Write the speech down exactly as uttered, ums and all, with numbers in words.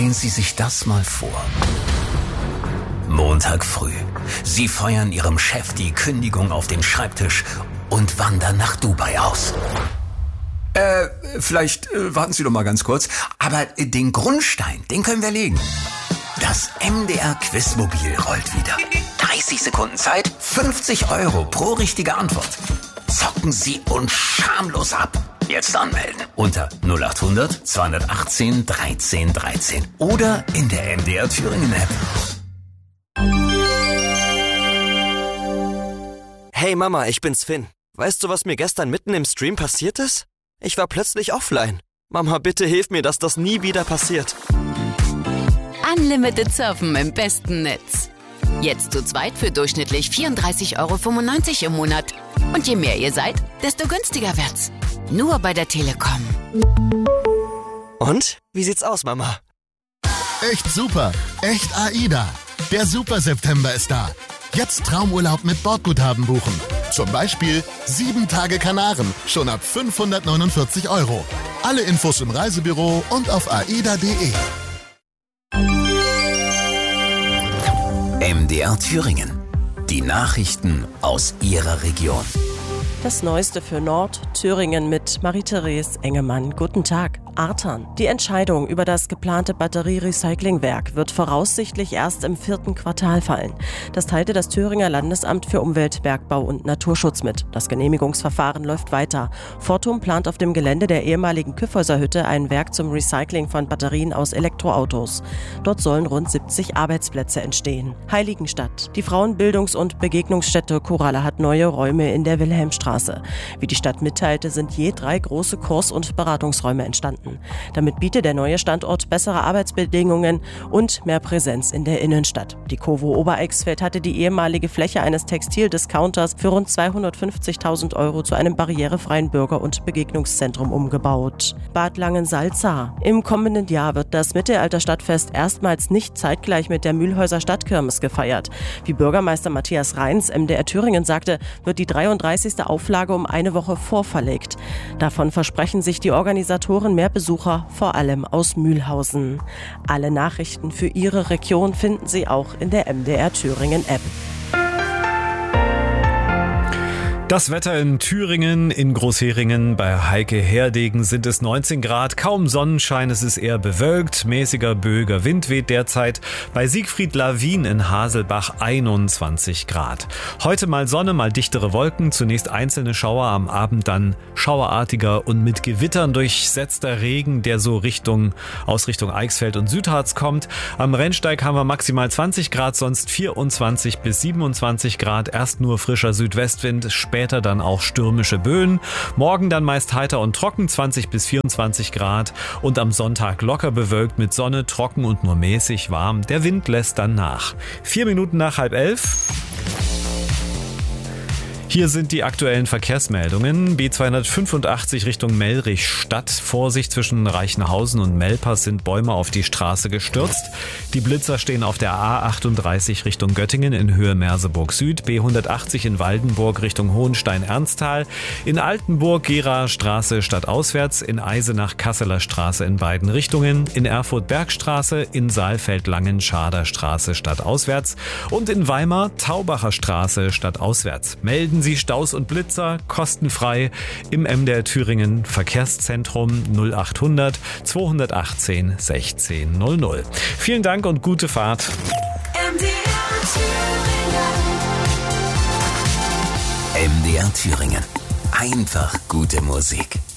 Stellen Sie sich das mal vor. Montag früh. Sie feuern Ihrem Chef die Kündigung auf den Schreibtisch und wandern nach Dubai aus. Äh, vielleicht äh, warten Sie doch mal ganz kurz. Aber äh, den Grundstein, den können wir legen. Das M D R Quizmobil rollt wieder. dreißig Sekunden Zeit, fünfzig Euro pro richtige Antwort. Zocken Sie uns schamlos ab. Jetzt anmelden unter null acht hundert zweihundertachtzehn dreizehn dreizehn oder in der M D R Thüringen App. Hey Mama, ich bin's Finn. Weißt du, was mir gestern mitten im Stream passiert ist? Ich war plötzlich offline. Mama, bitte hilf mir, dass das nie wieder passiert. Unlimited Surfen im besten Netz. Jetzt zu zweit für durchschnittlich vierunddreißig Euro fünfundneunzig im Monat. Und je mehr ihr seid, desto günstiger wird's. Nur bei der Telekom. Und? Wie sieht's aus, Mama? Echt super. Echt AIDA. Der Super September ist da. Jetzt Traumurlaub mit Bordguthaben buchen. Zum Beispiel sieben Tage Kanaren, schon ab fünfhundertneunundvierzig Euro. Alle Infos im Reisebüro und auf aida punkt de. M D R Thüringen. Die Nachrichten aus Ihrer Region. Das Neueste für Nord-Thüringen mit Marie-Therese Engemann. Guten Tag. Artern. Die Entscheidung über das geplante Batterierecyclingwerk wird voraussichtlich erst im vierten Quartal fallen. Das teilte das Thüringer Landesamt für Umwelt, Bergbau und Naturschutz mit. Das Genehmigungsverfahren läuft weiter. Fortum plant auf dem Gelände der ehemaligen Kyffhäuserhütte ein Werk zum Recycling von Batterien aus Elektroautos. Dort sollen rund siebzig Arbeitsplätze entstehen. Heiligenstadt. Die Frauenbildungs- und Begegnungsstätte Koralle hat neue Räume in der Wilhelmstraße. Wie die Stadt mitteilte, sind je drei große Kurs- und Beratungsräume entstanden. Damit bietet der neue Standort bessere Arbeitsbedingungen und mehr Präsenz in der Innenstadt. Die Kovo Obereichsfeld hatte die ehemalige Fläche eines Textildiscounters für rund zweihundertfünfzigtausend Euro zu einem barrierefreien Bürger- und Begegnungszentrum umgebaut. Bad Langensalza. Im kommenden Jahr wird das Mittelalterstadtfest erstmals nicht zeitgleich mit der Mühlhäuser Stadtkirmes gefeiert. Wie Bürgermeister Matthias Reins M D R Thüringen sagte, wird die dreiunddreißigste Auflage um eine Woche vorverlegt. Davon versprechen sich die Organisatoren mehr Besucher, vor allem aus Mühlhausen. Alle Nachrichten für Ihre Region finden Sie auch in der M D R Thüringen App. Das Wetter in Thüringen, in Großheringen, bei Heike Herdegen sind es neunzehn Grad, kaum Sonnenschein, es ist eher bewölkt, mäßiger böiger Wind weht derzeit, bei Siegfried Lawin in Haselbach einundzwanzig Grad. Heute mal Sonne, mal dichtere Wolken, zunächst einzelne Schauer, am Abend dann schauerartiger und mit Gewittern durchsetzter Regen, der so Richtung, aus Richtung Eichsfeld und Südharz kommt. Am Rennsteig haben wir maximal zwanzig Grad, sonst vierundzwanzig bis siebenundzwanzig Grad, erst nur frischer Südwestwind, später dann auch stürmische Böen. Morgen dann meist heiter und trocken, zwanzig bis vierundzwanzig Grad und am Sonntag locker bewölkt mit Sonne, trocken und nur mäßig warm. Der Wind lässt dann nach. Vier Minuten nach halb elf. Hier sind die aktuellen Verkehrsmeldungen. B zweihundertfünfundachtzig Richtung Mellrich-Stadt. Vorsicht, zwischen Reichenhausen und Melpers sind Bäume auf die Straße gestürzt. Die Blitzer stehen auf der A achtunddreißig Richtung Göttingen in Höhe Merseburg Süd. B hundertachtzig in Waldenburg Richtung Hohenstein-Ernsthal. In Altenburg Geraer Straße stadtauswärts. In Eisenach Kasseler Straße in beiden Richtungen. In Erfurt Bergstraße. In Saalfeld Langen-Schader Straße stadtauswärts. Und in Weimar Taubacher Straße stadtauswärts. Melden Sie Staus und Blitzer kostenfrei im M D R Thüringen Verkehrszentrum null achthundert zweihundertachtzehn sechzehn null null. Vielen Dank und gute Fahrt. M D R Thüringen. M D R Thüringen. Einfach gute Musik.